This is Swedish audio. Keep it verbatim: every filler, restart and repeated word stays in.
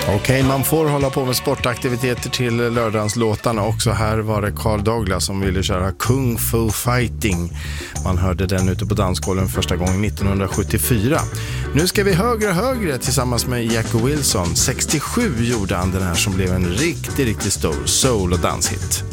Okej, okay, man får hålla på med sportaktiviteter till lördagenslåtarna också. Här var det Carl Douglas som ville köra Kung Fu Fighting. Man hörde den ute på dansgolven första gången nittonhundrasjuttiofyra. Nu ska vi högre och högre tillsammans med Jackie Wilson. sextiosju gjorde han den här som blev en riktigt, riktigt stor soul- och danshit.